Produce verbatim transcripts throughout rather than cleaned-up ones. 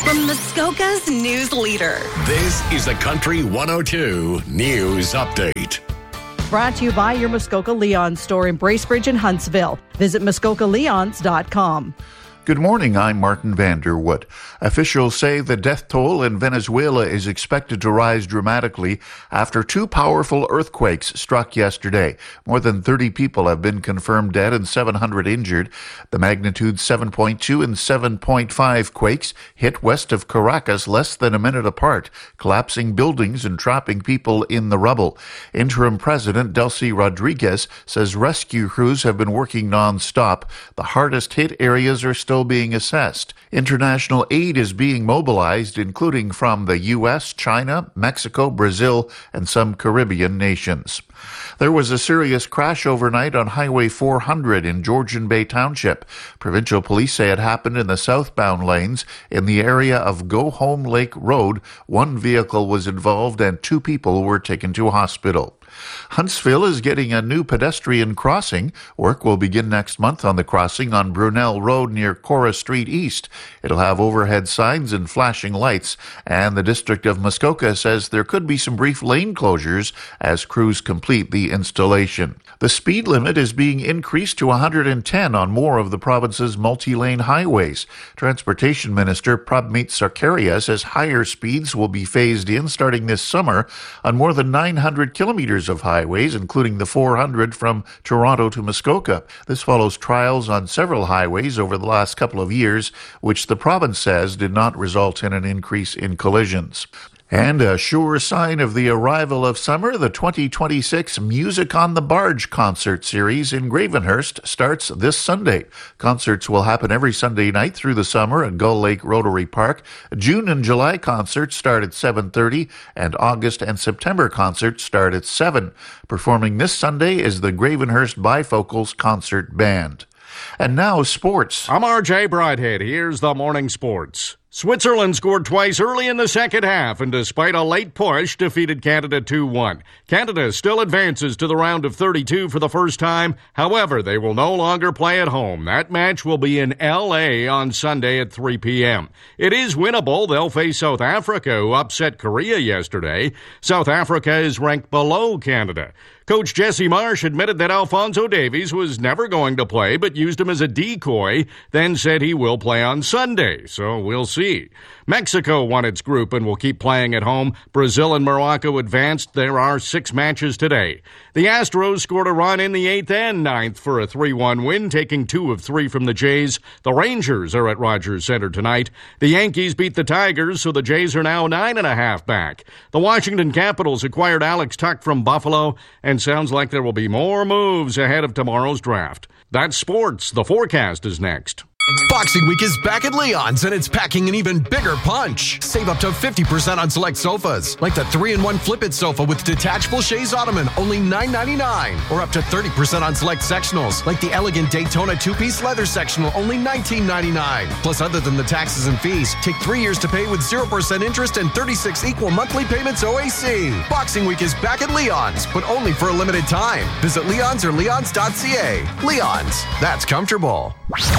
from Muskoka's news leader. This is the Country one oh two News Update. Brought to you by your Muskoka Leon's store in Bracebridge and Huntsville. Visit muskoka leons dot com. Good morning, I'm Martin Vanderwood. Officials say the death toll in Venezuela is expected to rise dramatically after two powerful earthquakes struck yesterday. More than thirty people have been confirmed dead and seven hundred injured. The magnitude seven point two and seven point five quakes hit west of Caracas less than a minute apart, collapsing buildings and trapping people in the rubble. Interim President Delcy Rodriguez says rescue crews have been working non-stop. The hardest hit areas are still being assessed. International aid is being mobilized, including from the U S, China, Mexico, Brazil, and some Caribbean nations. There was a serious crash overnight on Highway four hundred in Georgian Bay Township. Provincial police say it happened in the southbound lanes in the area of Go Home Lake Road. One vehicle was involved and two people were taken to a hospital. Huntsville is getting a new pedestrian crossing. Work will begin next month on the crossing on Brunel Road near Cora Street East. It'll have overhead signs and flashing lights, and the District of Muskoka says there could be some brief lane closures as crews complete the installation. The speed limit is being increased to one hundred ten on more of the province's multi-lane highways. Transportation Minister Prabmeet Sarkaria says higher speeds will be phased in starting this summer on more than nine hundred kilometers of highways, including the four hundred from Toronto to Muskoka. This follows trials on several highways over the last couple of years, which the province says did not result in an increase in collisions. And a sure sign of the arrival of summer, the twenty twenty-six Music on the Barge concert series in Gravenhurst starts this Sunday. Concerts will happen every Sunday night through the summer at Gull Lake Rotary Park. June and July concerts start at seven thirty, and August and September concerts start at seven. Performing this Sunday is the Gravenhurst Bifocals Concert Band. And now sports. I'm R J Brighthead. Here's the morning sports. Switzerland scored twice early in the second half and despite a late push, defeated Canada two one. Canada still advances to the round of thirty-two for the first time. However, they will no longer play at home. That match will be in L A on Sunday at three p.m. It is winnable. They'll face South Africa, who upset Korea yesterday. South Africa is ranked below Canada. Coach Jesse Marsh admitted that Alphonso Davies was never going to play, but used him as a decoy, then said he will play on Sunday, so we'll see. Mexico won its group and will keep playing at home. Brazil and Morocco advanced. There are six matches today. The Astros scored a run in the eighth and ninth for a three one win, taking two of three from the Jays. The Rangers are at Rogers Center tonight. The Yankees beat the Tigers, so the Jays are now nine and a half back. The Washington Capitals acquired Alex Tuck from Buffalo, and sounds like there will be more moves ahead of tomorrow's draft. That's sports. The forecast is next. Boxing Week is back at Leon's, and it's packing an even bigger punch. Save up to fifty percent on select sofas, like the three in one Flip It sofa with detachable chaise ottoman, only nine ninety-nine. Or up to thirty percent on select sectionals, like the elegant Daytona two-piece leather sectional, only nineteen ninety-nine. Plus, other than the taxes and fees, take three years to pay with zero percent interest and thirty-six equal monthly payments O A C. Boxing Week is back at Leon's, but only for a limited time. Visit Leon's or leons dot c a. Leon's, that's comfortable.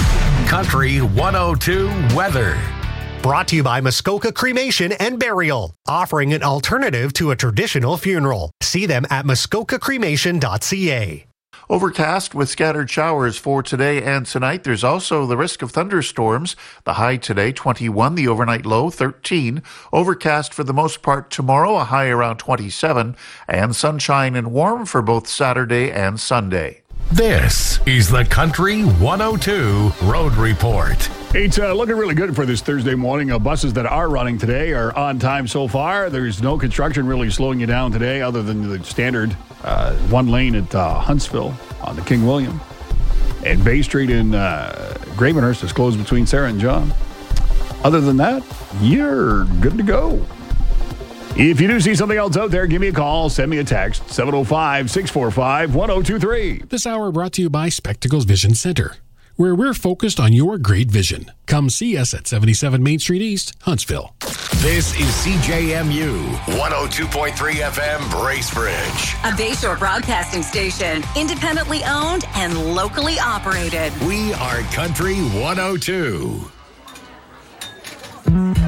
Country one oh two weather. Brought to you by Muskoka Cremation and Burial, offering an alternative to a traditional funeral. See them at muskoka cremation dot c a. Overcast with scattered showers for today and tonight. There's also the risk of thunderstorms. The high today, twenty-one. The overnight low, thirteen. Overcast for the most part tomorrow, a high around twenty-seven. And sunshine and warm for both Saturday and Sunday. This is the Country one oh two Road Report. It's uh, looking really good for this Thursday morning. Uh, buses that are running today are on time so far. There's no construction really slowing you down today other than the standard uh, one lane at uh, Huntsville on the King William. And Bay Street in uh, Gravenhurst is closed between Sarah and John. Other than that, you're good to go. If you do see something else out there, give me a call, send me a text, seven oh five, six four five, one oh two three. This hour brought to you by Spectacles Vision Center, where we're focused on your great vision. Come see us at seventy-seven Main Street East, Huntsville. This is C J M U one oh two point three F M Bracebridge. A Bayshore broadcasting station, independently owned and locally operated. We are Country one oh two.